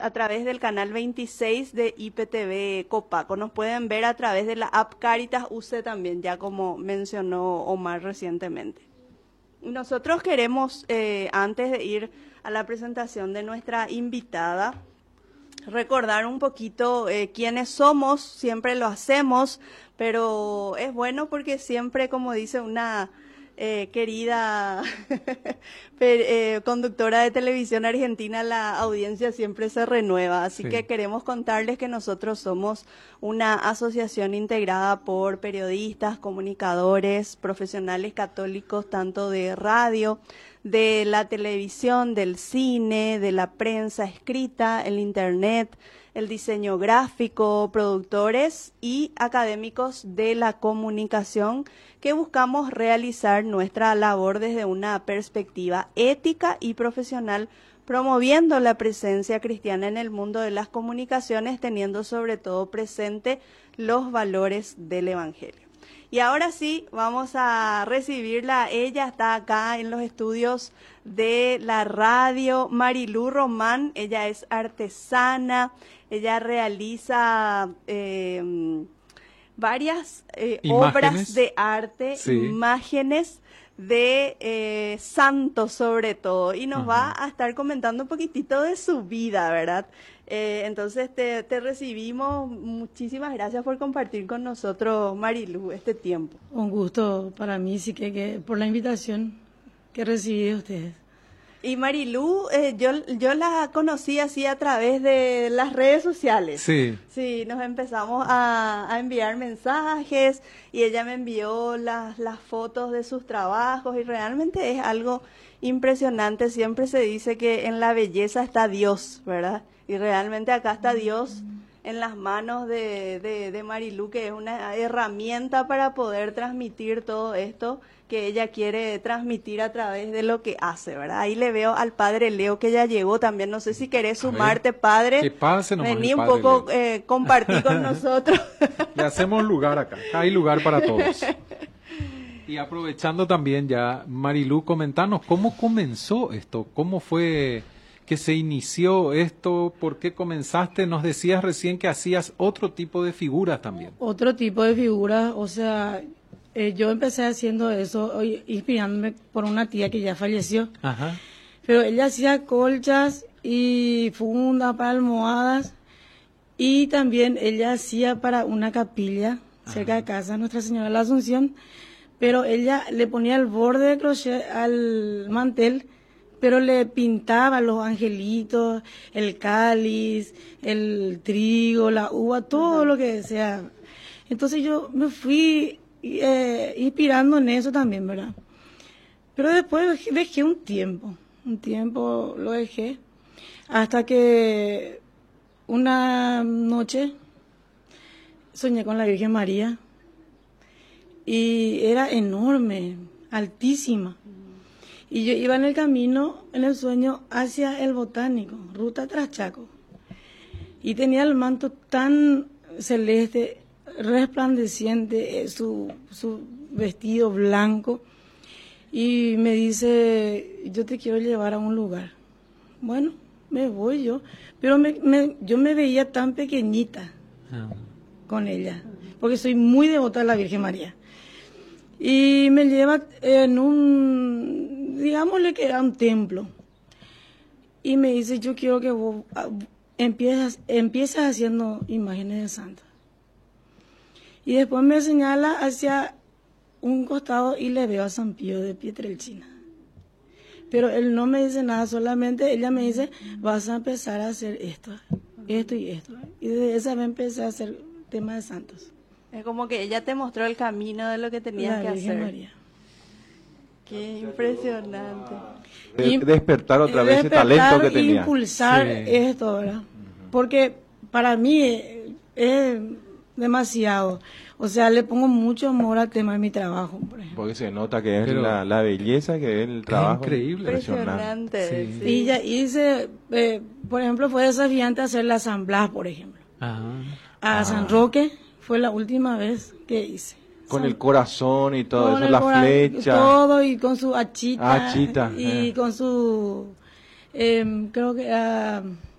a través del canal 26 de IPTV Copaco. Nos pueden ver a través de la app Caritas UC también, ya como mencionó Omar recientemente. Nosotros queremos, antes de ir a la presentación de nuestra invitada, recordar un poquito quiénes somos. Siempre lo hacemos, pero es bueno porque siempre, como dice una querida conductora de televisión argentina, la audiencia siempre se renueva. Así Sí. que queremos contarles que nosotros somos una asociación integrada por periodistas, comunicadores, profesionales católicos, tanto de radio, de la televisión, del cine, de la prensa escrita, el internet, el diseño gráfico, productores y académicos de la comunicación, que buscamos realizar nuestra labor desde una perspectiva ética y profesional, promoviendo la presencia cristiana en el mundo de las comunicaciones, teniendo sobre todo presente los valores del Evangelio. Y ahora sí, vamos a recibirla. Ella está acá en los estudios de la radio, Marilú Román. Ella es artesana, ella realiza varias obras de arte, Sí. imágenes de santos sobre todo, y nos va a estar comentando un poquitito de su vida, ¿verdad? Entonces te recibimos. Muchísimas gracias por compartir con nosotros, Marilú, este tiempo. Un gusto para mí, sí que por la invitación que recibí de ustedes. Y Marilú, yo la conocí así a través de las redes sociales. Sí. Sí, nos empezamos a enviar mensajes y ella me envió las fotos de sus trabajos y realmente es algo impresionante. Siempre se dice que en la belleza está Dios, ¿verdad? Y realmente acá está Dios en las manos de Marilú, que es una herramienta para poder transmitir todo esto que ella quiere transmitir a través de lo que hace, ¿verdad? Ahí le veo al padre Leo, que ya llegó también. No sé si querés sumarte, padre. Que pase nomás. Vení el un padre poco, Leo. compartir con nosotros. Le hacemos lugar acá. Hay lugar para todos. Y aprovechando también ya, Marilú, comentanos, ¿cómo comenzó esto? ¿Cómo fue que se inició esto? ¿Por qué comenzaste? Nos decías recién que hacías otro tipo de figuras también. Otro tipo de figuras, o sea, yo empecé haciendo eso, inspirándome por una tía que ya falleció. Ajá. Pero ella hacía colchas y fundas para almohadas, y también ella hacía para una capilla cerca de casa, Nuestra Señora de la Asunción, pero ella le ponía el borde de crochet al mantel, pero le pintaba los angelitos, el cáliz, el trigo, la uva, todo lo que sea. Entonces yo me fui inspirando en eso también, ¿verdad? Pero después dejé un tiempo lo dejé, hasta que una noche soñé con la Virgen María, y era enorme, altísima. Y yo iba en el camino, en el sueño, hacia el Botánico, ruta tras Chaco. Y tenía el manto tan celeste, resplandeciente, su vestido blanco. Y me dice, yo te quiero llevar a un lugar. Bueno, me voy yo. Pero yo me veía tan pequeñita con ella, porque soy muy devota de la Virgen María. Y me lleva en un, digámosle que era un templo, y me dice, yo quiero que vos empieces haciendo imágenes de santos. Y después me señala hacia un costado y le veo a San Pío de Pietrelcina. Pero él no me dice nada, solamente ella me dice, vas a empezar a hacer esto y esto. Y desde esa vez empecé a hacer temas de santos. Es como que ella te mostró el camino de lo que tenías que Virgen hacer. María. Qué impresionante. Despertar otra vez ese talento que tenía. Impulsar Sí. esto, ¿verdad? Porque para mí es demasiado. O sea, le pongo mucho amor al tema de mi trabajo, por ejemplo. Porque se nota que es Pero- la belleza, que es el trabajo. increíble. Impresionante. Sí. Sí. Y ya hice, por ejemplo, fue desafiante hacer la San Blas, por ejemplo. A San Roque fue la última vez que hice. Con San- el corazón y todo con eso, el la corazón, flecha. todo, y con su achita. Achita, Y con su, creo que era